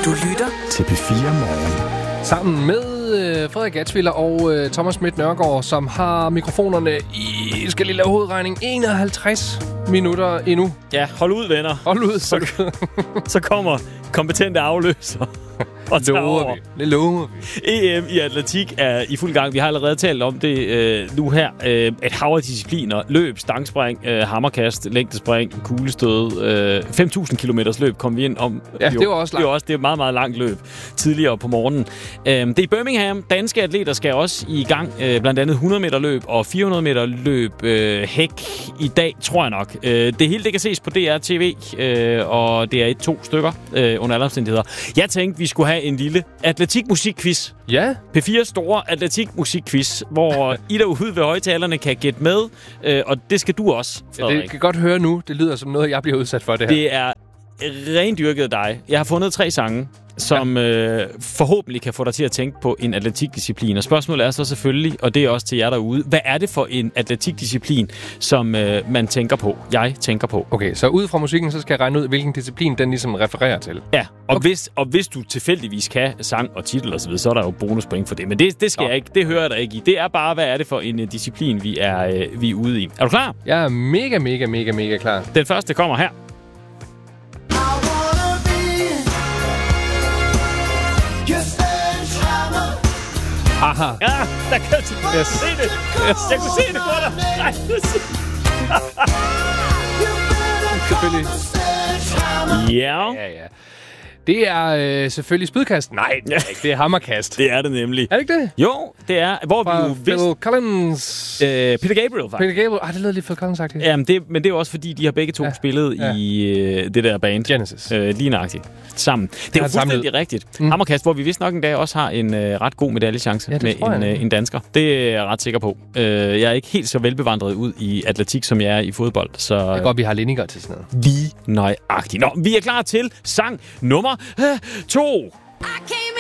Du lytter til P4 Morgen. Sammen med Frederik Gatsviller og Thomas Schmidt Nørgaard, som har mikrofonerne i, skal lige lave hovedregning, 51 minutter endnu. Ja, hold ud, venner. Hold ud. Så kommer kompetente afløser og tager over. Det lover vi. EM i atletik er i fuld gang. Vi har allerede talt om det nu her. Et hav af discipliner. Løb, stangspring, hammerkast, længdespring, kuglestød. 5.000 kilometers løb kom vi ind om. Ja, det var også langt. Det er meget, meget langt løb tidligere på morgenen. Det er i Birmingham. Danske atleter skal også i gang. Blandt andet 100 meter løb og 400 meter løb hæk i dag, tror jeg nok. Det hele det kan ses på DR TV, og det er i 2 stykker under alle omstændigheder. Jeg tænkte, vi skulle have en lille atletikmusikquiz. Ja. P4 store atletikmusikquiz, hvor I derude ved højtalerne kan gætte med, og det skal du også, Frederik. Ja, det kan godt høre nu. Det lyder som noget, jeg bliver udsat for, det her. Det er rendyrket dig. Jeg har fundet 3 sange, som forhåbentlig kan få dig til at tænke på en atletikdisciplin. Og spørgsmålet er så selvfølgelig, og det er også til jer derude, hvad er det for en atletikdisciplin, som man tænker på? Jeg tænker på. Okay, så ud fra musikken, så skal jeg regne ud, hvilken disciplin den ligesom refererer til. Ja, og, okay. hvis du tilfældigvis kan sang og titel og så videre, så er der jo bonuspoint for det. Men det skal jeg ikke. Det hører jeg dig ikke i. Det er bare, hvad er det for en disciplin, vi er ude i. Er du klar? Jeg er mega klar. Den første kommer her. Aha. Ja, der kan du se det. Yes. Jeg kunne se det på dig. Nej, selvfølgelig. Ja. Ja. Det er selvfølgelig spydkast. Nej, det er ikke. Det er hammerkast. Det er det nemlig. Er det ikke det? Jo, det er. Hvor vi jo Phil Collins. Peter Gabriel, faktisk. Peter Gabriel. Det lyder lidt Phil Collins-agtigt. Ja, men det er jo også, fordi de har begge to spillet i det der band. Genesis. Lige nøjagtigt. Sammen. Det er jo fuldstændig rigtigt. Hammerkast, hvor vi vist nok en dag også har en ret god medaljechance med en dansker. Det er jeg ret sikker på. Jeg er ikke helt så velbevandret ud i atletik, som jeg er i fodbold. Så det er godt, vi har Lindinger til sådan noget. Lige nøjagtigt. Nå, vi er klar til sang nummer 2.